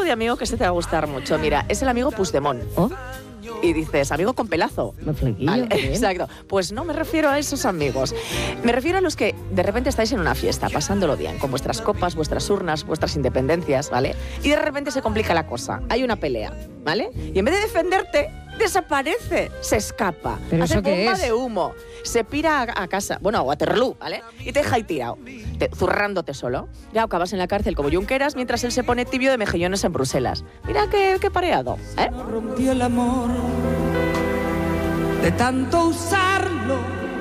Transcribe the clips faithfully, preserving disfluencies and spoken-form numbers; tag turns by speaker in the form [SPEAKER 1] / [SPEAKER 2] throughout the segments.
[SPEAKER 1] tipo de amigo que se te va a gustar mucho. Mira, es el amigo Puigdemont.
[SPEAKER 2] ¿Oh?
[SPEAKER 1] Y dices, amigo con pelazo.
[SPEAKER 2] Me flequillo,
[SPEAKER 1] Vale,
[SPEAKER 2] bien.
[SPEAKER 1] exacto. Pues no me refiero a esos amigos. Me refiero a los que de repente estáis en una fiesta, pasándolo bien, con vuestras copas, vuestras urnas, vuestras independencias, ¿vale? Y de repente se complica la cosa. Hay una pelea, ¿vale? Y en vez de defenderte, desaparece, se escapa.
[SPEAKER 2] ¿Pero
[SPEAKER 1] hace
[SPEAKER 2] eso qué
[SPEAKER 1] bomba
[SPEAKER 2] es?
[SPEAKER 1] de humo. Se pira a, a casa, bueno, a Waterloo, ¿vale? Y te deja ahí tirado, te, zurrándote solo. Ya acabas en la cárcel como Junqueras mientras él se pone tibio de mejillones en Bruselas. Mira qué, qué pareado, ¿eh?
[SPEAKER 3] Rompió el amor de tanto usarlo,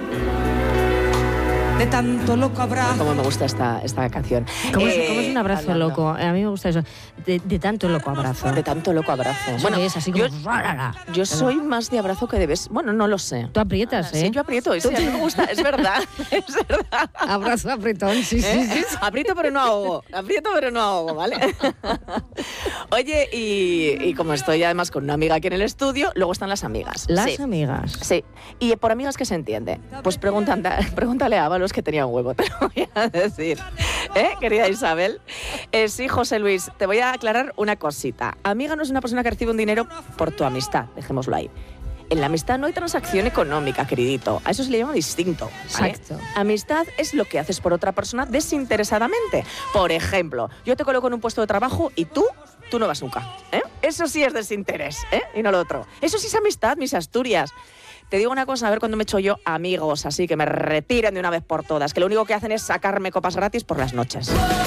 [SPEAKER 3] de tanto loco abrazo.
[SPEAKER 1] Cómo me gusta esta, esta canción.
[SPEAKER 2] ¿Cómo, es,
[SPEAKER 1] Eh,
[SPEAKER 2] cómo es un abrazo
[SPEAKER 1] hablando.
[SPEAKER 2] loco? A mí me gusta eso. De, de tanto loco abrazo.
[SPEAKER 1] De tanto loco abrazo.
[SPEAKER 2] Eso
[SPEAKER 1] Bueno,
[SPEAKER 2] que es así como...
[SPEAKER 1] yo, yo soy más de abrazo que de beso. Bueno, no lo sé.
[SPEAKER 2] Tú aprietas, ¿eh?
[SPEAKER 1] Sí, yo aprieto. Sí, a mí me gusta, es verdad. Es verdad.
[SPEAKER 2] Abrazo apretón, sí, sí,
[SPEAKER 1] ¿Eh?
[SPEAKER 2] sí. sí.
[SPEAKER 1] Aprieto pero no ahogo. Aprieto pero no ahogo, ¿vale? Oye, y, y como estoy además con una amiga aquí en el estudio, luego están las amigas.
[SPEAKER 2] Las
[SPEAKER 1] Sí.
[SPEAKER 2] amigas.
[SPEAKER 1] Sí, y por amigas que se entiende. Pues preguntan, pregúntale a Ábalos que tenía un huevo, te lo voy a decir. ¿Eh, querida Isabel? Eh, sí, José Luis, te voy a aclarar una cosita. Amiga no es una persona que recibe un dinero por tu amistad, dejémoslo ahí. En la amistad no hay transacción económica, queridito. A eso se le llama distinto, ¿vale?
[SPEAKER 2] Exacto.
[SPEAKER 1] Amistad es lo que haces por otra persona desinteresadamente. Por ejemplo, yo te coloco en un puesto de trabajo y tú, tú no vas nunca, ¿eh? Eso sí es desinterés, ¿eh? Y no lo otro. Eso sí es amistad, mis Asturias. Te digo una cosa, a ver cuándo me echo yo amigos, así que me retiren de una vez por todas, que lo único que hacen es sacarme copas gratis por las noches.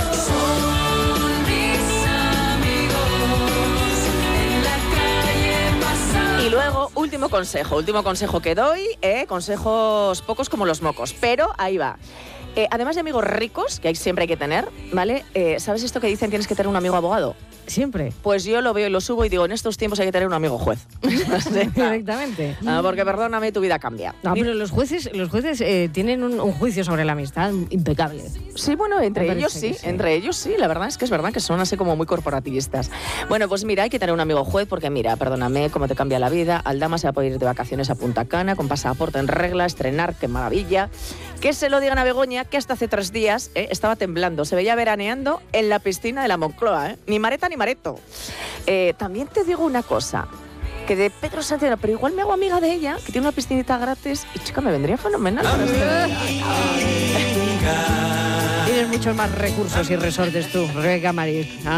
[SPEAKER 1] Y luego, último consejo, último consejo que doy, ¿eh? Consejos pocos como los mocos, pero ahí va. Eh, además de amigos ricos, que hay, siempre hay que tener, ¿vale? Eh, ¿Sabes esto que dicen tienes que tener un amigo abogado?
[SPEAKER 2] Siempre.
[SPEAKER 1] Pues yo lo veo y lo subo y digo, en estos tiempos hay que tener un amigo juez.
[SPEAKER 2] Directamente.
[SPEAKER 1] Ah, porque perdóname, tu vida cambia.
[SPEAKER 2] No, pero los jueces, los jueces eh, tienen un, un juicio sobre la amistad impecable.
[SPEAKER 1] Sí, bueno, entre
[SPEAKER 2] Me
[SPEAKER 1] ellos
[SPEAKER 2] parece
[SPEAKER 1] sí,
[SPEAKER 2] que sí.
[SPEAKER 1] entre ellos sí, la verdad es que es verdad que son así como muy corporativistas. Bueno, pues mira, hay que tener un amigo juez porque mira, perdóname, cómo te cambia la vida. Aldama se va a poder ir de vacaciones a Punta Cana con pasaporte en regla, estrenar, qué maravilla. Que se lo digan a Begoña, que hasta hace tres días eh, estaba temblando, se veía veraneando en la piscina de la Moncloa, ¿eh? Ni mareta ni mareto. Eh, también te digo una cosa, que de Pedro Sánchez, pero igual me hago amiga de ella, que tiene una piscinita gratis, y chica, me vendría fenomenal para este verano.
[SPEAKER 2] Tienes muchos más recursos y resortes tú, Rebeca Maris.